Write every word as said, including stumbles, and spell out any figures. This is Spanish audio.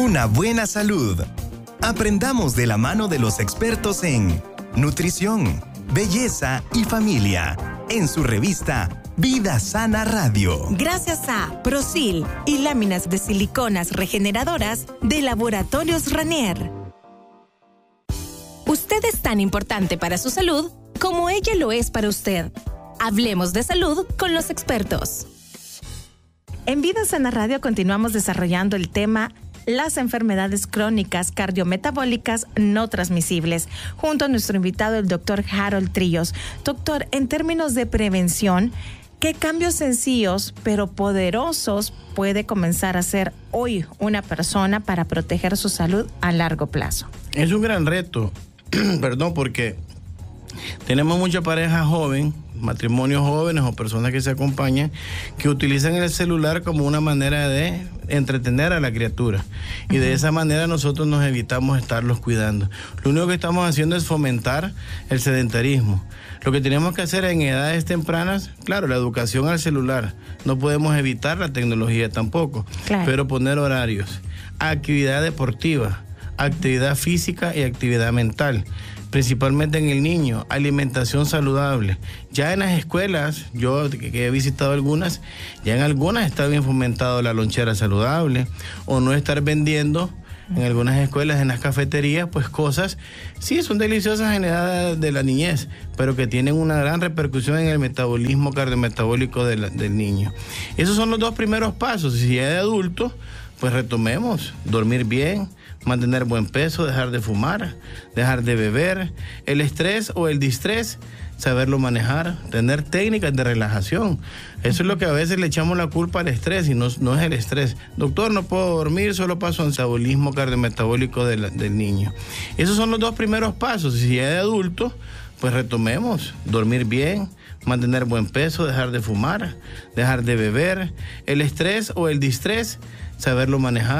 Una buena salud. Aprendamos de la mano de los expertos en nutrición, belleza y familia, en su revista Vida Sana Radio. Gracias a Prosil y láminas de siliconas regeneradoras de Laboratorios Ranier. Usted es tan importante para su salud como ella lo es para usted. Hablemos de salud con los expertos. En Vida Sana Radio continuamos desarrollando el tema las enfermedades crónicas cardiometabólicas no transmisibles, junto a nuestro invitado, el doctor Harold Trillos. Doctor, en términos de prevención, ¿qué cambios sencillos pero poderosos puede comenzar a hacer hoy una persona para proteger su salud a largo plazo? Es un gran reto, perdón, porque tenemos mucha pareja joven, matrimonios jóvenes o personas que se acompañan, que utilizan el celular como una manera de entretener a la criatura. Y de esa manera nosotros nos evitamos estarlos cuidando. Lo único que estamos haciendo es fomentar el sedentarismo. Lo que tenemos que hacer en edades tempranas, claro, la educación al celular. No podemos evitar la tecnología tampoco, claro, pero poner horarios. Actividad deportiva, actividad física y actividad mental. Principalmente en el niño, alimentación saludable. Ya en las escuelas, yo que he visitado algunas, ya en algunas está bien fomentado la lonchera saludable, o no estar vendiendo en algunas escuelas, en las cafeterías, pues cosas, sí, son deliciosas en edad de la niñez, pero que tienen una gran repercusión en el metabolismo cardiometabólico de la, del niño. Esos son los dos primeros pasos. Si ya de adulto, pues retomemos, dormir bien, mantener buen peso, dejar de fumar, dejar de beber, el estrés o el distrés, saberlo manejar, tener técnicas de relajación. Eso es lo que a veces le echamos la culpa al estrés y no, no es el estrés. Doctor, no puedo dormir, solo paso en metabolismo cardiometabólico de la, del niño. Esos son los dos primeros pasos. Si ya de adulto, pues retomemos, dormir bien, mantener buen peso, dejar de fumar, dejar de beber, el estrés o el distrés, saberlo manejar.